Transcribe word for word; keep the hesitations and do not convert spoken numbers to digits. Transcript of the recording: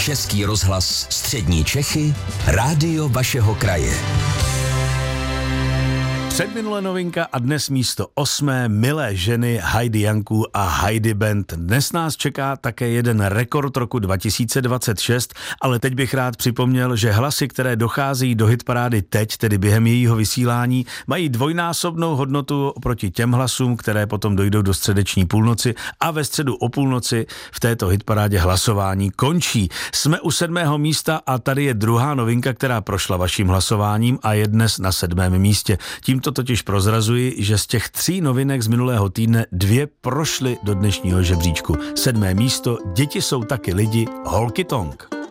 Český rozhlas Střední Čechy, rádio vašeho kraje. Předminulé novinka a dnes místo osmé Milé ženy Heidi Janků a Heidi Band. Dnes nás čeká také jeden rekord roku dva tisíce dvacet šest, ale teď bych rád připomněl, že hlasy, které dochází do hitparády teď, tedy během jejího vysílání, mají dvojnásobnou hodnotu oproti těm hlasům, které potom dojdou do středeční půlnoci a ve středu o půlnoci v této hitparádě hlasování končí. Jsme u sedmého místa a tady je druhá novinka, která prošla vaším hlasováním a je dnes na sedmém místě. Tím to totiž prozrazuji, že z těch tří novinek z minulého týdne dvě prošly do dnešního žebříčku. Sedmé místo, Děti jsou taky lidi, Holky Tonk.